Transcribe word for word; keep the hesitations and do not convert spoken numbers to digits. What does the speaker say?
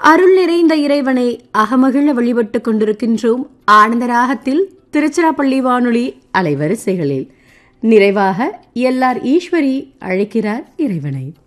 அருள் நிறைந்த இறைவனை அகமகிழ வழிபட்டுக் கொண்டிருக்கின்றோம் ஆனந்தராகத்தில் திருச்சிராப்பள்ளி வானொலி அலைவரிசைகளில். நிறைவாக எல்லார் ஈஸ்வரி அழைக்கிறார் இறைவனை.